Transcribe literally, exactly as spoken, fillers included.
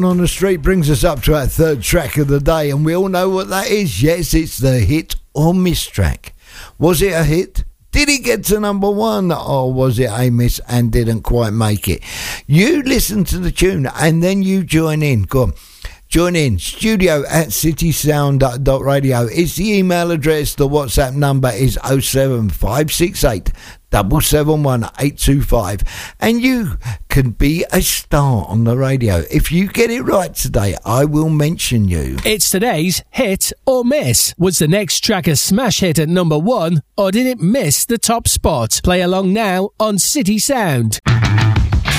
On the Street brings us up to our third track of the day, and we all know what that is. Yes, it's the hit or miss track. Was it a hit? Did it get to number one, or was it a miss and didn't quite make it? You listen to the tune and then you join in. Go on. Join in. Studio at citysound dot radio is the email address. The WhatsApp number is oh seven five six eight seven seven one eight two five. And you can be a star on the radio. If you get it right today, I will mention you. It's today's hit or miss. Was the next track a smash hit at number one, or did it miss the top spot? Play along now on City Sound.